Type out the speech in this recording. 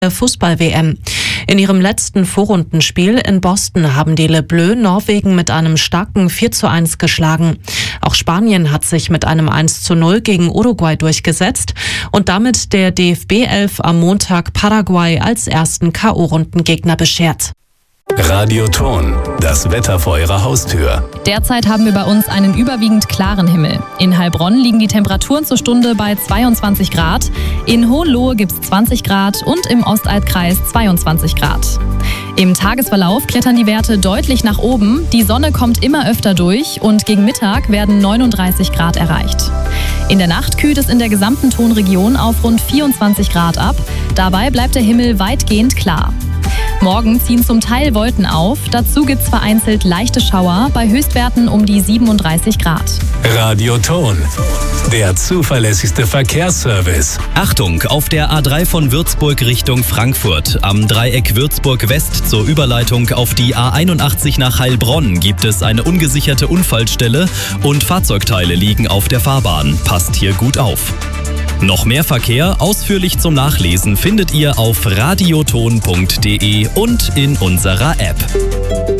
der Fußball-WM. In ihrem letzten Vorrundenspiel in Boston haben die Le Bleus Norwegen mit einem starken 4:1 geschlagen. Auch Spanien hat sich mit einem 1:0 gegen Uruguay durchgesetzt und damit der DFB-Elf am Montag Paraguay als ersten K.O.-Rundengegner beschert. Radioton, das Wetter vor Ihrer Haustür. Derzeit haben wir bei uns einen überwiegend klaren Himmel. In Heilbronn liegen die Temperaturen zur Stunde bei 22 Grad, in Hohenlohe gibt es 20 Grad und im Ostalbkreis 22 Grad. Im Tagesverlauf klettern die Werte deutlich nach oben, die Sonne kommt immer öfter durch und gegen Mittag werden 39 Grad erreicht. In der Nacht kühlt es in der gesamten Tonregion auf rund 24 Grad ab, dabei bleibt der Himmel weitgehend klar. Morgen ziehen zum Teil Wolken auf, dazu gibt es vereinzelt leichte Schauer bei Höchstwerten um die 37 Grad. Radioton, der zuverlässigste Verkehrsservice. Achtung, auf der A3 von Würzburg Richtung Frankfurt. Am Dreieck Würzburg West zur Überleitung auf die A81 nach Heilbronn gibt es eine ungesicherte Unfallstelle und Fahrzeugteile liegen auf der Fahrbahn. Passt hier gut auf. Noch mehr Verkehr ausführlich zum Nachlesen findet ihr auf radioton.de und in unserer App.